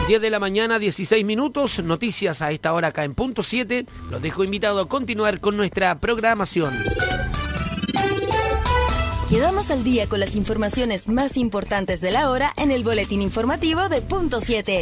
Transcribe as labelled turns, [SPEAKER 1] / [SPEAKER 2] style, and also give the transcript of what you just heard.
[SPEAKER 1] 10 de la mañana, 16 minutos. Noticias a esta hora acá en Punto 7. Los dejo invitado a continuar con nuestra programación.
[SPEAKER 2] Quedamos al día con las informaciones más importantes de la hora en el boletín informativo de Punto 7.